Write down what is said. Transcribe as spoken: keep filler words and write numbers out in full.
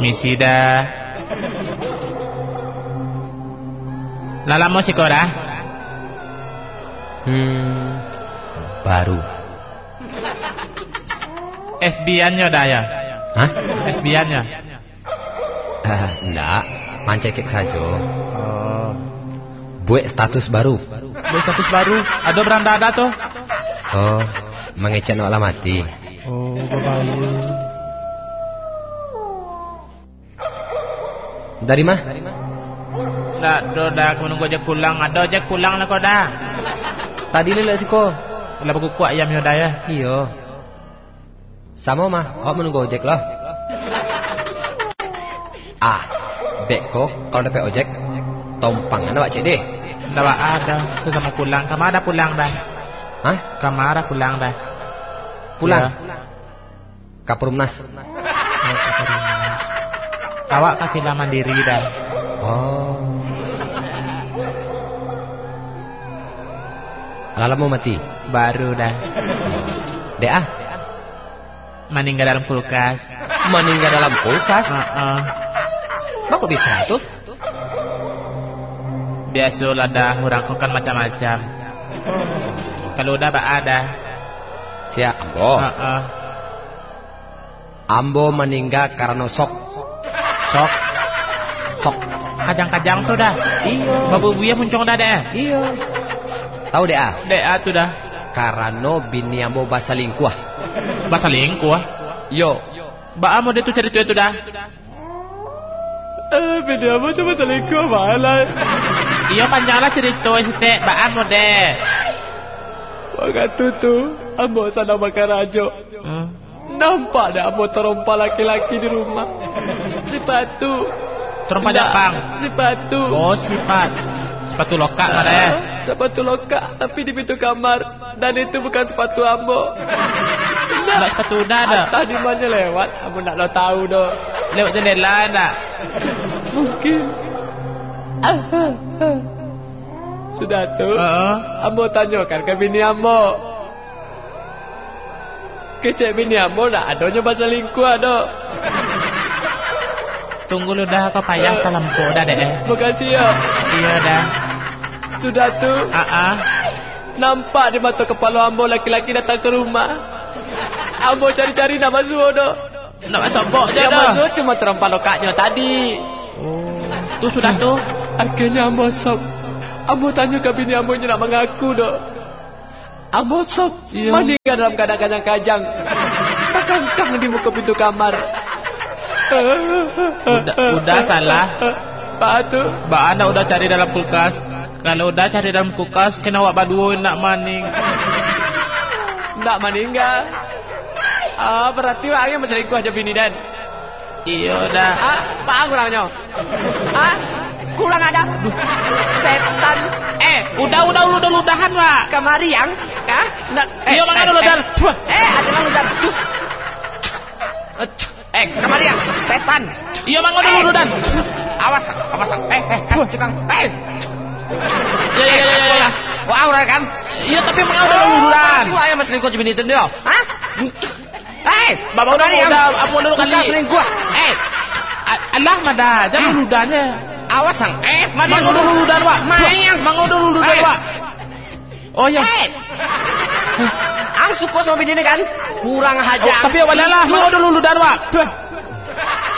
misi dah. Lala mau sih kau dah? Hmm, baru. F B I-nya dah ya? Hah? F B I-nya? Ah, enggak, mancekek saja. Oh. Buat status baru. Buat status baru? Ada beranda ada tuh? Oh, mengecek nak mati. Oh, berbahaya. Dari mah? Dah, dah, dah, aku menunggu ojek pulang. Ada ojek pulang lah kau dah. Tadi lelak sih kau. Lah baku kuat ayam yo dah ya. Iya. Sama mah, awak menunggu ojek lah. Ah, dek kok kalau dapat ojek, tompangan awak cek deh. Dah ada, sesama pulang. Kamu ada pulang dah. Hah? Kamu ada pulang dah. Pulang? Ya. Kapurumnas. Awak kafila mandiri dah. Oh. Lala mau mati? Baru dah. Dek ah? Meninggal dalam kulkas. Meninggal dalam kulkas? Uh-uh. Kok bisa tuh? Biasalah dah, orang kan macam-macam. Kalau udah bak ada. Siap, Ambo. Uh-uh. Ambo meninggal karena sok. Sok? Sok. Kajang-kajang tuh dah. Iya. Babu buaya muncul dah deh. Iya. Tahu deh ah? Deh ah tuh dah. Karena bini Ambo bahasa lingkuah. Bahasa lingkuah? Yo. Mbak Amo dia tuh cerita itu dah. Eh, bini Ambo tuh bahasa lingkuah malah. Iya panjanglah cerita itu Mbak Amo deh. Waktu tu Ambo sana makan rajo. Hmm. Nampak dah Ambo terompa laki-laki di rumah. Sepatu. Terompa Jepang. Sepatu. Oh sifat. Sepatu lokak mana ya? Sepatu lokak tapi di pintu kamar. Dan itu bukan sepatu Ambo. Nak sepatu udah ada. Tadi mana lewat? Ambo nak lo tahu doh. Lewat jendela nak. Mungkin. Ah, ah, ah. Sudah tu. Uh-uh. Ambo tanyakan ke bini Ambo. Kecek bini Ambo nak adanya bahasa lingkuah doh. Tunggu lu dah kau payah dalam kau dah deh. Makasih ya. Iya dah. Sudah tu. Ah-ah. Nampak di mata kepala Ambo laki-laki datang ke rumah. Ambo cari-cari nak masuk doh. Nak masuk bok je Yang dah. masuk cuma terompa lokaknya tadi. Oh. Tu sudah tu. Akhirnya Ambo sok. Ambo tanya ke bini Ambo nak mengaku doh. Ambo sok. Ya. Meninggal dalam keadaan kajang. Terkangkang di muka pintu kamar. Udah, udah salah. Pak tu. Mbak anda udah cari dalam kulkas. Kalau udah cari dalam kulkas, kena awak baduin nak maning. Nak meninggal. Ah, berarti waknya berselingkuh aja bini dan. Iya dah. Ah, pak kurangnya. Ah, kurang ada. Setan. Eh, udah udah lu udah ludahan pak. Kemari yang, ah? Nak. Iya mana lu dan. Eh, ada yang ludah. Eh, kemari yang, setan. Iya mana udah lu dan. Awas, awas. Eh, eh, cekang. Eh. Ya ya ya ya. Wah, orang kan? Iya tapi mana udah lu ludahan. Wah, yang selingkuh bini itu dia. Hah? Eh, Bapak udah udah apa dulu kali. Selingkuh. Eh, Allah mada, jangan ludahnya. awas sang. Eh, Mang udah luludan pak. Mayang. Mang udah luludan pak. Oh ya. Eh. Ang suka sama bini ini kan? Kurang Oh, hajar. tapi awalnya lah, mang udah luludan pak.